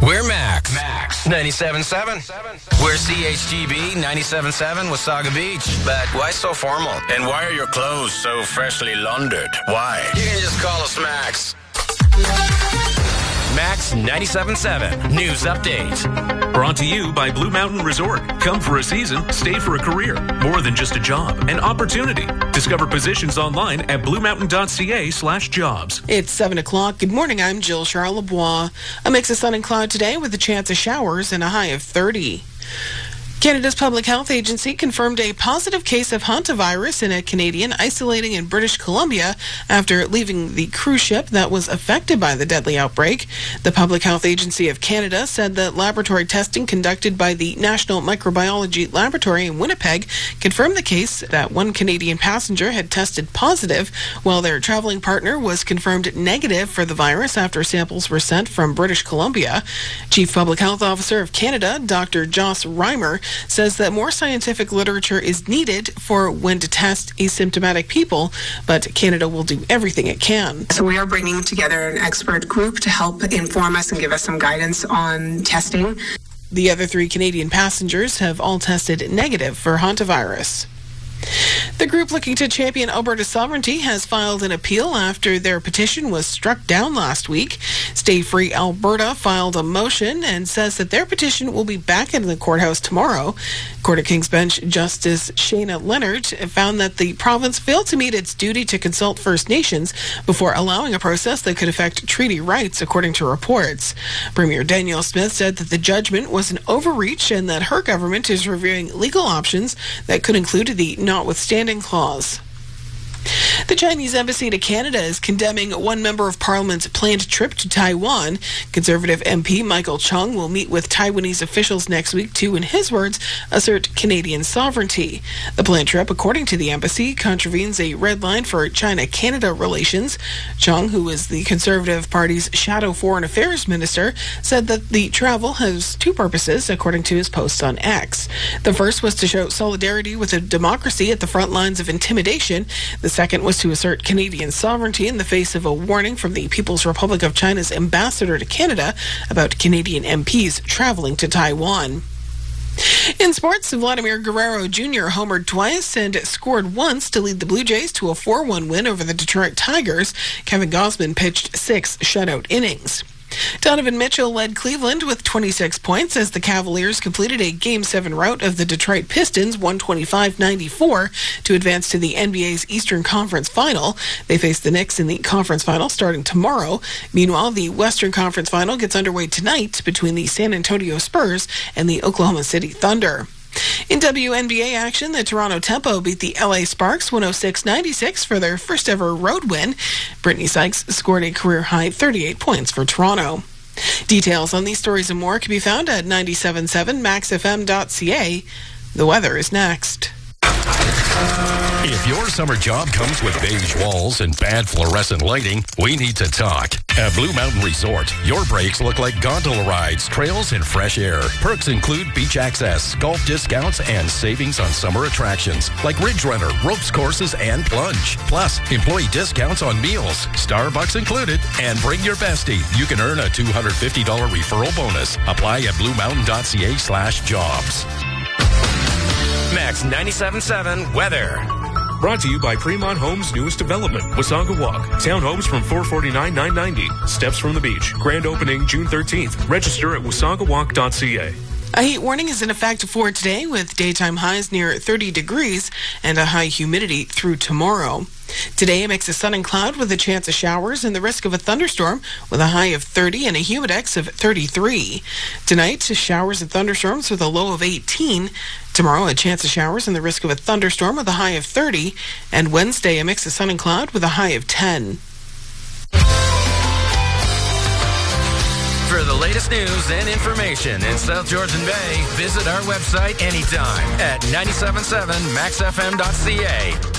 We're Max 97.7. We're CHGB 97.7 Wasaga Beach. But why so formal? And why are your clothes so freshly laundered? Why? You can just call us Max. Max 97.7 News Update. Brought to you by Blue Mountain Resort. Come for a season, stay for a career. More than just a job, an opportunity. Discover positions online at bluemountain.ca/jobs. It's 7 o'clock. Good morning. I'm Jill Charlebois. A mix of sun and cloud today with a chance of showers and a high of 30. Canada's Public Health Agency confirmed a positive case of hantavirus in a Canadian isolating in British Columbia after leaving the cruise ship that was affected by the deadly outbreak. The Public Health Agency of Canada said that laboratory testing conducted by the National Microbiology Laboratory in Winnipeg confirmed the case that one Canadian passenger had tested positive, while their traveling partner was confirmed negative for the virus after samples were sent from British Columbia. Chief Public Health Officer of Canada, Dr. Joss Reimer, says that more scientific literature is needed for when to test asymptomatic people, but Canada will do everything it can. So we are bringing together an expert group to help inform us and give us some guidance on testing. The other 3 Canadian passengers have all tested negative for hantavirus. The group looking to champion Alberta's sovereignty has filed an appeal after their petition was struck down last week. Stay Free Alberta filed a motion and says that their petition will be back in the courthouse tomorrow. Court of King's Bench Justice Shayna Leonard found that the province failed to meet its duty to consult First Nations before allowing a process that could affect treaty rights, according to reports. Premier Danielle Smith said that the judgment was an overreach and that her government is reviewing legal options that could include the notwithstanding clause. The Chinese embassy to Canada is condemning one member of Parliament's planned trip to Taiwan. Conservative MP Michael Chung will meet with Taiwanese officials next week to, in his words, assert Canadian sovereignty. The planned trip, according to the embassy, contravenes a red line for China-Canada relations. Chung, who is the Conservative Party's shadow foreign affairs minister, said that the travel has 2 purposes, according to his post on X. The first was to show solidarity with a democracy at the front lines of intimidation. The second was to assert Canadian sovereignty in the face of a warning from the People's Republic of China's ambassador to Canada about Canadian MPs traveling to Taiwan. In sports, Vladimir Guerrero Jr. homered twice and scored once to lead the Blue Jays to a 4-1 win over the Detroit Tigers. Kevin Gausman pitched 6 shutout innings. Donovan Mitchell led Cleveland with 26 points as the Cavaliers completed a Game 7 rout of the Detroit Pistons 125-94 to advance to the NBA's Eastern Conference Final. They face the Knicks in the conference final starting tomorrow. Meanwhile, the Western Conference Final gets underway tonight between the San Antonio Spurs and the Oklahoma City Thunder. In WNBA action, the Toronto Tempo beat the LA Sparks 106-96 for their first ever road win. Brittany Sykes scored a career-high 38 points for Toronto. Details on these stories and more can be found at 977maxfm.ca. The weather is next. If your summer job comes with beige walls and bad fluorescent lighting, we need to talk. At Blue Mountain Resort, your breaks look like gondola rides, trails, and fresh air. Perks include beach access, golf discounts, and savings on summer attractions like Ridge Runner, ropes courses, and plunge. Plus, employee discounts on meals, Starbucks included, and bring your bestie. You can earn a $250 referral bonus. Apply at bluemountain.ca/jobs. Max 97.7 weather. Brought to you by Fremont Homes' newest development, Wasaga Walk. Townhomes from $449,990. Steps from the beach. Grand opening June 13th. Register at wasagawalk.ca. A heat warning is in effect for today with daytime highs near 30 degrees and a high humidity through tomorrow. Today, a mix of sun and cloud with a chance of showers and the risk of a thunderstorm with a high of 30 and a humidex of 33. Tonight, showers and thunderstorms with a low of 18. Tomorrow, a chance of showers and the risk of a thunderstorm with a high of 30. And Wednesday, a mix of sun and cloud with a high of 10. For the latest news and information in South Georgian Bay, visit our website anytime at 977maxfm.ca.